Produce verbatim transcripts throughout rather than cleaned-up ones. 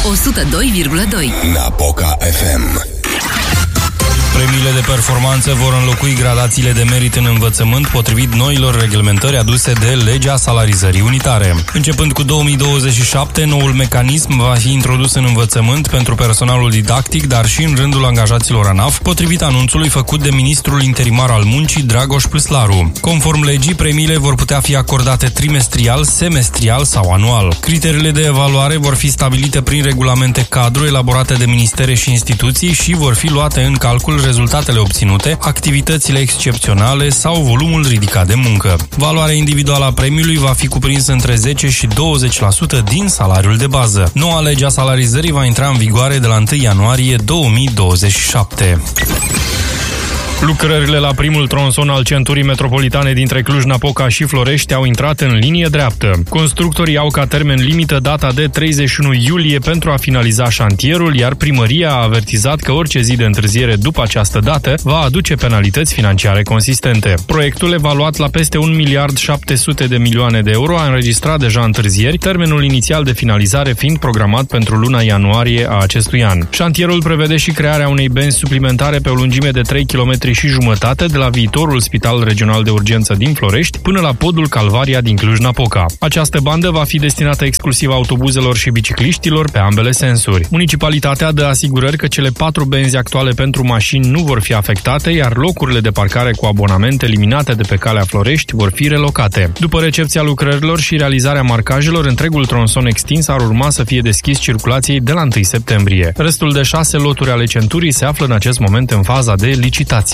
o sută doi virgulă doi. Napoca F M. Premiile de performanță vor înlocui gradațiile de merit în învățământ potrivit noilor reglementări aduse de legea salarizării unitare. Începând cu două mii douăzeci și șapte, noul mecanism va fi introdus în învățământ pentru personalul didactic, dar și în rândul angajaților ANAF, potrivit anunțului făcut de ministrul interimar al muncii, Dragoș Plăslaru. Conform legii, premiile vor putea fi acordate trimestrial, semestrial sau anual. Criteriile de evaluare vor fi stabilite prin regulamente cadru elaborate de ministere și instituții și vor fi luate în calcul rezultatele obținute, activitățile excepționale sau volumul ridicat de muncă. Valoarea individuală a premiului va fi cuprinsă între zece și douăzeci la sută din salariul de bază. Noua lege a salarizării va intra în vigoare de la întâi ianuarie două mii douăzeci și șapte. Lucrările la primul tronson al centurii metropolitane dintre Cluj-Napoca și Florești au intrat în linie dreaptă. Constructorii au ca termen limită data de treizeci și unu iulie pentru a finaliza șantierul, iar primăria a avertizat că orice zi de întârziere după această dată va aduce penalități financiare consistente. Proiectul, evaluat la peste un miliard șapte sute de milioane de euro, a înregistrat deja întârzieri, termenul inițial de finalizare fiind programat pentru luna ianuarie a acestui an. Șantierul prevede și crearea unei benzi suplimentare pe o lungime de trei kilometri și jumătate de la viitorul Spital Regional de Urgență din Florești până la podul Calvaria din Cluj-Napoca. Această bandă va fi destinată exclusiv autobuzelor și bicicliștilor pe ambele sensuri. Municipalitatea dă asigurări că cele patru benzi actuale pentru mașini nu vor fi afectate, iar locurile de parcare cu abonament eliminate de pe calea Florești vor fi relocate. După recepția lucrărilor și realizarea marcajelor, întregul tronson extins ar urma să fie deschis circulației de la întâi septembrie. Restul de șase loturi ale centurii se află în acest moment în faza de licitație.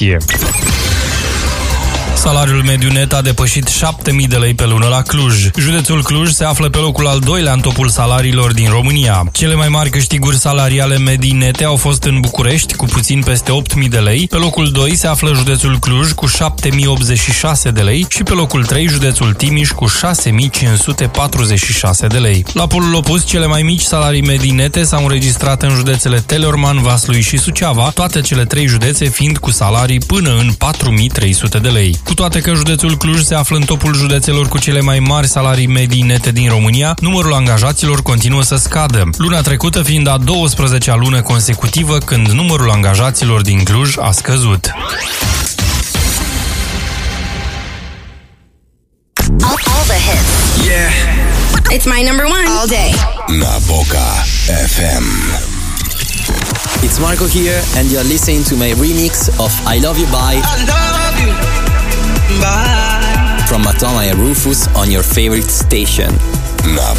Salariul mediu net a depășit șapte mii de lei pe lună la Cluj. Județul Cluj se află pe locul al doilea în topul salariilor din România. Cele mai mari câștiguri salariale medii nete au fost în București, cu puțin peste opt mii de lei. Pe locul doi se află județul Cluj cu șapte mii optzeci și șase de lei și pe locul trei județul Timiș cu șase mii cinci sute patruzeci și șase de lei. La polul opus, cele mai mici salarii medii nete s-au înregistrat în județele Teleorman, Vaslui și Suceava, toate cele trei județe fiind cu salarii până în patru mii trei sute de lei. Cu toate că județul Cluj se află în topul județelor cu cele mai mari salarii medii nete din România, numărul angajaților continuă să scadă. Luna trecută fiind a douăsprezecea lună consecutivă când numărul angajaților din Cluj a scăzut. All, all the hits. Yeah. It's my number one all day. Napoca F M. It's Marco here, and you're listening to my remix of I Love You Bye. I love you. Bye. From Matama and Rufus on your favorite station.